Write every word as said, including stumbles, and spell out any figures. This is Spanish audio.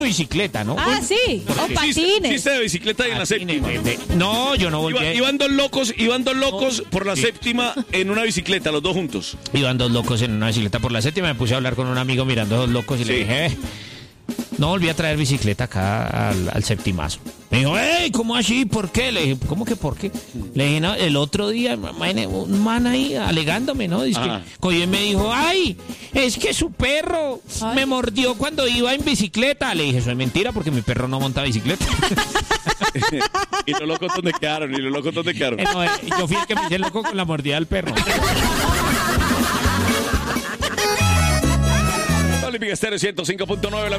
bicicleta, ¿no? Ah, sí, o patines. Chiste de bicicleta y en la séptima. No, yo no volví. Iba, iban dos locos, iban dos locos por la séptima en una bicicleta, los dos juntos. Iban dos locos en una bicicleta por la séptima. Me puse a hablar con un amigo mirando a dos locos y Sí. le dije, eh, no volví a traer bicicleta acá al, al septimazo. Me dijo, ¡ey! ¿Cómo así? ¿Por qué? Le dije, ¿cómo que por qué? Le dije, no, el otro día, imagínate, un man ahí alegándome, ¿no? Dice Ajá. que cogió y me dijo, ¡ay! Es que su perro Ay. me mordió cuando iba en bicicleta. Le dije, eso es mentira porque mi perro no monta bicicleta. Y los locos dónde quedaron, y los locos dónde quedaron. Eh, no, eh, yo fui el que me hice loco con la mordida del perro. Olímpica Estéreo ciento cinco punto nueve.